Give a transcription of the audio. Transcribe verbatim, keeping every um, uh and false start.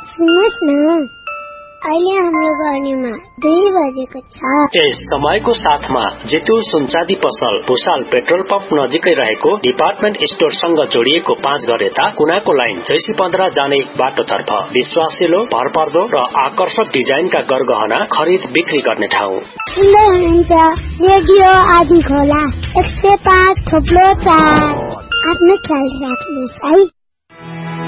सुन्नुहोस् न, अहिले हाम्रो गर्नेमा दुई बजेको छ। यस समयको साथमा जेतु सुनचाँदी पसल भुसाल पेट्रोल पम्प नजिकै रहेको डिपार्टमेन्ट स्टोरसँग जोडिएको पाँच घर यता कुनाको लाइन चैसी पन्ध्र जाने बाटोतर्फ विश्वासिलो, भरपर्दो र आकर्षक डिजाइनका गरगहना खरिद बिक्री गर्ने ठाउँ। सुन्दै हुनुहुन्छ रेडियो आदि खोला एक सय पाँच थोप्लो चार। आफ्नो ख्याल राख्नुहोस् है।